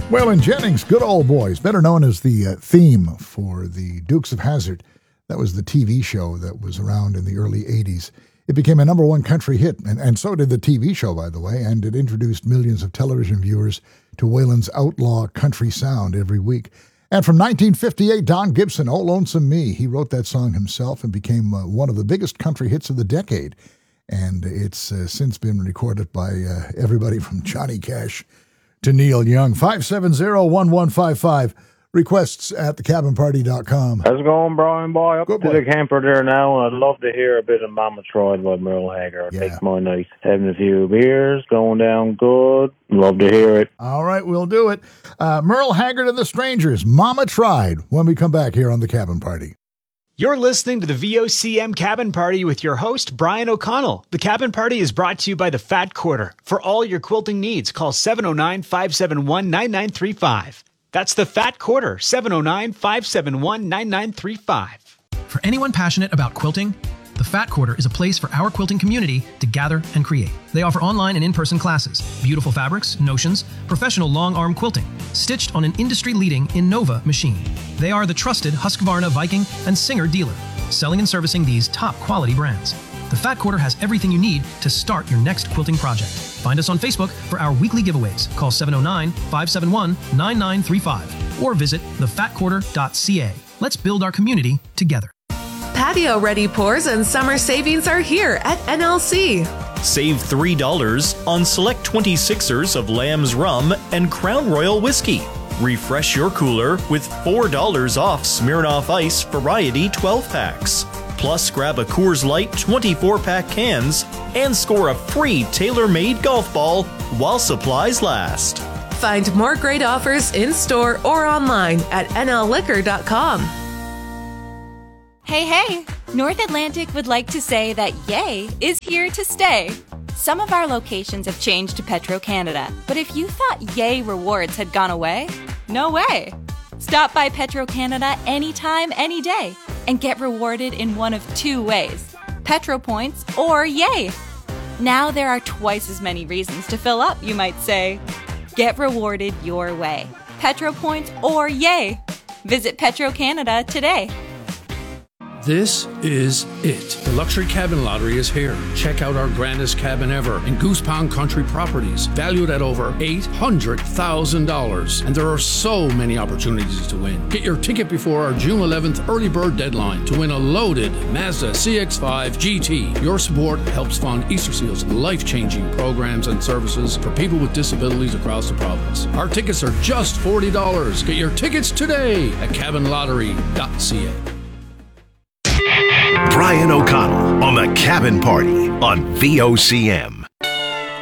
Waylon Jennings, Good Old Boys, better known as the theme for the Dukes of Hazzard. That was the TV show that was around in the early 80s. It became a number one country hit, and so did the TV show, by the way, and it introduced millions of television viewers to Waylon's outlaw country sound every week. And from 1958, Don Gibson, Oh Lonesome Me, he wrote that song himself and became one of the biggest country hits of the decade. And it's since been recorded by everybody from Johnny Cash to Neil Young. 570-1155. Requests at thecabinparty.com. How's it going, Brian Boy? Up Good to boy. the camper there now. I'd love to hear a bit of Mama Tried by Merle Haggard. Yeah. Make my night. Having a few beers, going down good. Love to hear it. All right, we'll do it. Merle Haggard and the Strangers, Mama Tried, when we come back here on The Cabin Party. You're listening to the VOCM Cabin Party with your host, Brian O'Connell. The Cabin Party is brought to you by the Fat Quarter. For all your quilting needs, call 709-571-9935. That's the Fat Quarter, 709-571-9935. For anyone passionate about quilting, the Fat Quarter is a place for our quilting community to gather and create. They offer online and in-person classes, beautiful fabrics, notions, professional long-arm quilting, stitched on an industry-leading Innova machine. They are the trusted Husqvarna, Viking, and Singer dealer, selling and servicing these top-quality brands. The Fat Quarter has everything you need to start your next quilting project. Find us on Facebook for our weekly giveaways. Call 709-571-9935 or visit thefatquarter.ca. Let's build our community together. Patio-ready pours and summer savings are here at NLC. Save $3 on select 26ers of Lamb's Rum and Crown Royal Whiskey. Refresh your cooler with $4 off Smirnoff Ice Variety 12-packs. Plus, grab a Coors Light 24-pack cans and score a free tailor-made golf ball while supplies last. Find more great offers in-store or online at nlliquor.com. Hey, North Atlantic would like to say that Yay is here to stay. Some of our locations have changed to Petro-Canada, but if you thought Yay rewards had gone away, no way. Stop by Petro-Canada anytime, any day, and get rewarded in one of two ways, Petro Points or Yay. Now there are twice as many reasons to fill up, you might say. Get rewarded your way, Petro Points or Yay. Visit Petro-Canada today. This is it. The Luxury Cabin Lottery is here. Check out our grandest cabin ever in Goose Pond Country Properties, valued at over $800,000. And there are so many opportunities to win. Get your ticket before our June 11th early bird deadline to win a loaded Mazda CX-5 GT. Your support helps fund Easter Seal's life-changing programs and services for people with disabilities across the province. Our tickets are just $40. Get your tickets today at cabinlottery.ca. Brian O'Connell on The Cabin Party on VOCM.